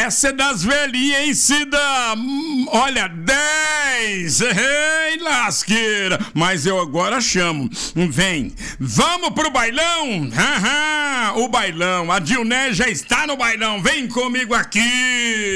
Essa é das velhinhas, hein, Cida? Olha, 10! Ei, lasqueira! Mas eu agora chamo. Vem, vamos pro bailão? O bailão. A Dilné já está no bailão. Vem comigo aqui!